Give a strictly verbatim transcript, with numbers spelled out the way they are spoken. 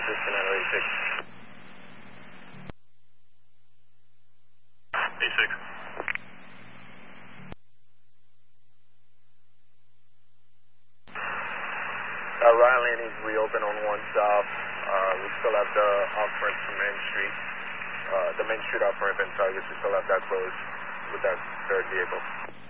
fifty-nine eighty-six. eighty-six. Uh, Ryan Lane is reopened on one south. Uh, we still have the off-ramp to Main Street. Uh, the Main Street off-ramp and targets, we still have that closed with that third vehicle.